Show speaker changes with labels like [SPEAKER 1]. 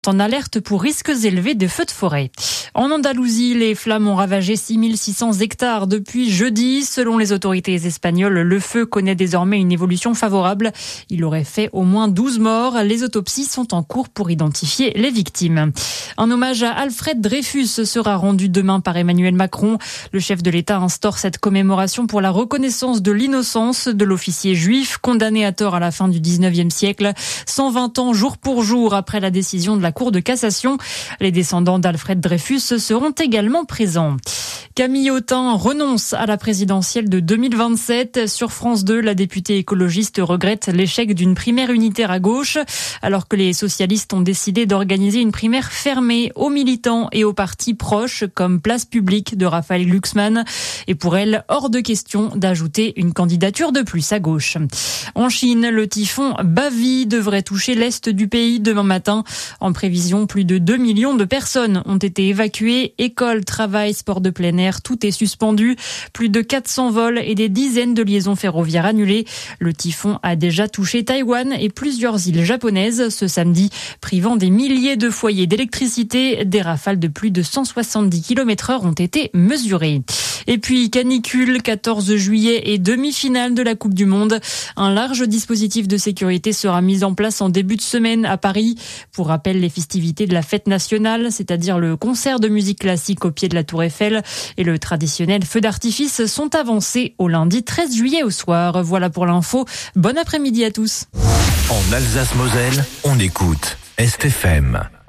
[SPEAKER 1] En alerte pour risques élevés de feux de forêt. En Andalousie, les flammes ont ravagé 6600 hectares depuis jeudi. Selon les autorités espagnoles, le feu connaît désormais une évolution favorable. Il aurait fait au moins 12 morts. Les autopsies sont en cours pour identifier les victimes. Un hommage à Alfred Dreyfus sera rendu demain par Emmanuel Macron. Le chef de l'État instaure cette commémoration pour la reconnaissance de l'innocence de l'officier juif condamné à tort à la fin du 19e siècle. 120 ans jour pour jour après la décision de la Cour de cassation. Les descendants d'Alfred Dreyfus seront également présents. Camille Autain renonce à la présidentielle de 2027. Sur France 2, la députée écologiste regrette l'échec d'une primaire unitaire à gauche, alors que les socialistes ont décidé d'organiser une primaire fermée aux militants et aux partis proches, comme Place Publique de Raphaël Glucksmann. Et pour elle, hors de question d'ajouter une candidature de plus à gauche. En Chine, le typhon Bavi devrait toucher l'est du pays demain matin. En prévision, plus de 2 millions de personnes ont été évacuées. Écoles, travail, sport de plein air, tout est suspendu. Plus de 400 vols et des dizaines de liaisons ferroviaires annulées. Le typhon a déjà touché Taïwan et plusieurs îles japonaises ce samedi, privant des milliers de foyers d'électricité. Des rafales de plus de 170 km/h ont été mesurées. Et puis, canicule, 14 juillet et demi-finale de la Coupe du Monde. Un large dispositif de sécurité sera mis en place en début de semaine à Paris. Pour rappel, les festivités de la fête nationale, c'est-à-dire le concert de musique classique au pied de la Tour Eiffel et le traditionnel feu d'artifice sont avancés au lundi 13 juillet au soir. Voilà pour l'info. Bon après-midi à tous.
[SPEAKER 2] En Alsace-Moselle, on écoute Est FM.